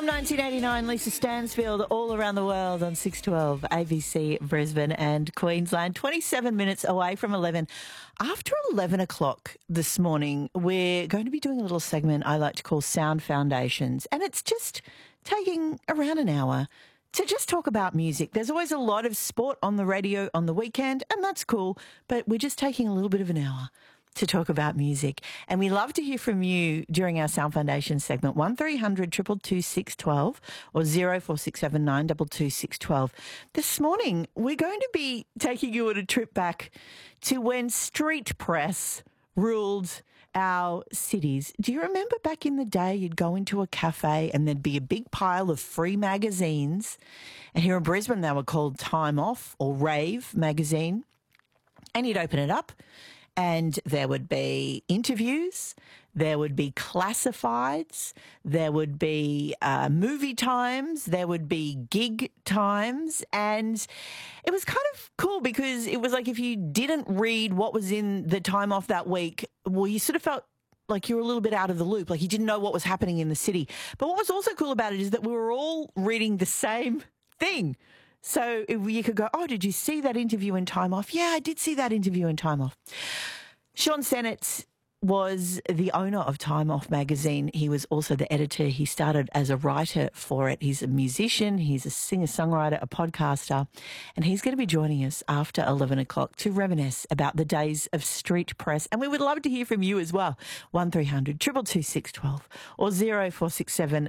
From 1989, Lisa Stansfield, all around the world on 612 ABC Brisbane and Queensland. 27 minutes away from 11. After 11 o'clock this morning, we're going to be doing a little segment I like to call Sound Foundations, and it's just taking around an hour to just talk about music. There's always a lot of sport on the radio on the weekend, and that's cool, but we're just taking a little bit of an hour to talk about music. And we love to hear from you during our Sound Foundation segment, 1300 222 612 or 0467 612. This morning, we're going to be taking you on a trip back to when street press ruled our cities. Do you remember back in the day you'd go into a cafe and there'd be a big pile of free magazines? And here in Brisbane, they were called Time Off or Rave magazine. And you'd open it up, and there would be interviews, there would be classifieds, there would be movie times, there would be gig times, and it was kind of cool because it was like if you didn't read what was in the Time Off that week, well, you sort of felt like you were a little bit out of the loop, like you didn't know what was happening in the city. But what was also cool about it is that we were all reading the same thing. So you could go, oh, did you see that interview in Time Off? Yeah, I did see that interview in Time Off. Sean Sennett was the owner of Time Off magazine. He was also the editor. He started as a writer for it. He's a musician. He's a singer-songwriter, a podcaster. And he's going to be joining us after 11 o'clock to reminisce about the days of street press. And we would love to hear from you as well. 1300 222 612 or 0467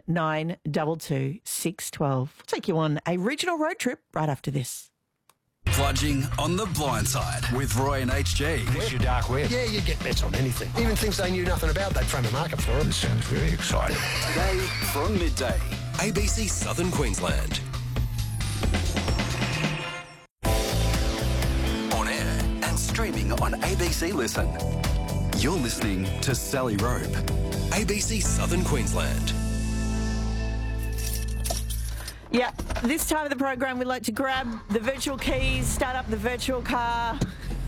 922 612. We'll take you on a regional road trip right after this. Plunging on the blind side with Roy and HG. Where's your dark web? Yeah, you get bets on anything. Even things they knew nothing about, they'd frame a market for them. This sounds very exciting. Today from midday, ABC Southern Queensland. On air and streaming on ABC Listen. You're listening to Sally Rope, ABC Southern Queensland. Yeah, this time of the program, we like to grab the virtual keys, start up the virtual car,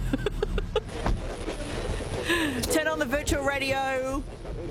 turn on the virtual radio,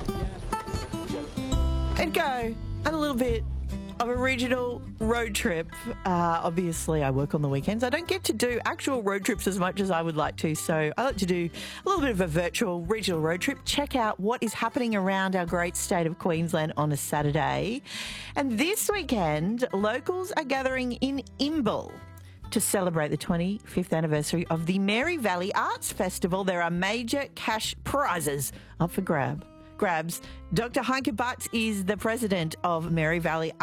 and go on a little bit of a regional road trip. Obviously, I work on the weekends. I don't get to do actual road trips as much as I would like to, so I like to do a little bit of a virtual regional road trip, check out what is happening around our great state of Queensland on a Saturday. And this weekend, locals are gathering in Imbil to celebrate the 25th anniversary of the Mary Valley Arts Festival. There are major cash prizes up for grabs. Dr. Heike Butts is the president of Mary Valley